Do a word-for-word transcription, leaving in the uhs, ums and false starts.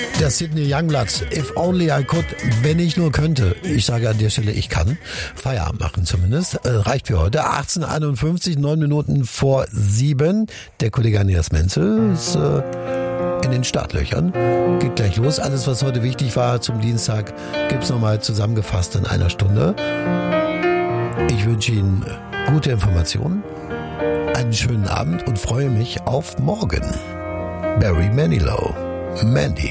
Der Sidney Youngblood, If Only I Could, wenn ich nur könnte. Ich sage an der Stelle, ich kann. Feierabend machen zumindest. Äh, reicht für heute. achtzehn Uhr einundfünfzig, neun Minuten vor sieben. Der Kollege Andreas Menzel ist äh, in den Startlöchern. Geht gleich los. Alles, was heute wichtig war zum Dienstag, gibt's nochmal zusammengefasst in einer Stunde. Ich wünsche Ihnen gute Informationen, einen schönen Abend und freue mich auf morgen. Barry Manilow. Mandy.